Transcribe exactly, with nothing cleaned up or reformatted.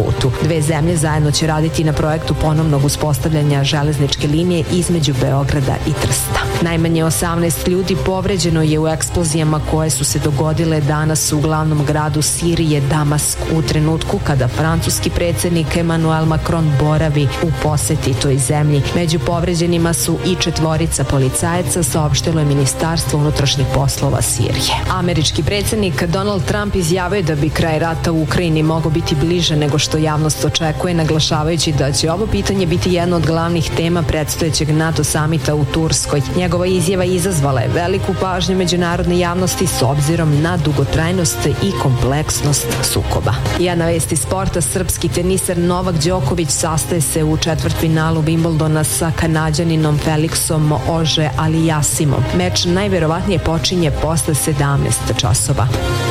putu. Dve zemlje zajedno će raditi na projektu ponovnog uspostavljanja železničke linije između Beograda i Trsta. Najmanje osamnaest ljudi povređeno je u eksplozijama koje su se dogodile danas u glavnom gradu Sirije, Damask, u trenutku kada francuski predsjednik Emmanuel Macron boravi u poseti toj zemlji. Među povređenima su i četvorica policajaca, saopštilo je Ministarstvo unutrašnjih poslova Sirije. Američki predsjednik Donald Trump izjavio da bi kraj rata u Ukrajini mogao biti bliže nego što javnost očekuje, naglašavajući da će ovo pitanje biti jedna od glavnih tema predstojećeg NATO samita u Turskoj. Njegova izjava izazvala je veliku pažnju međunarodne javnosti s obzirom na dugotrajnost i kompleksnost sukoba. Jedna vest iz sporta, srpski teniser Novak Đoković sastaje se u četvrtfinalu Wimbledona sa Kanađaninom Felixom Ože Alijasimom. Meč najverovatnije počinje posle sedamnaest časova.